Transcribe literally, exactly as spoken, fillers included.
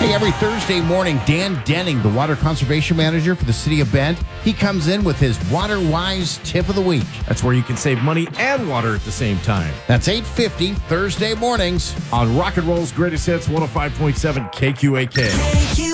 Hey, every Thursday morning, Dan Denning, the Water Conservation Manager for the City of Bend, he comes in with his Water Wise Tip of the Week. That's where you can save money and water at the same time. That's eight fifty Thursday mornings On Rock and Roll's Greatest Hits, one oh five point seven K Q A K.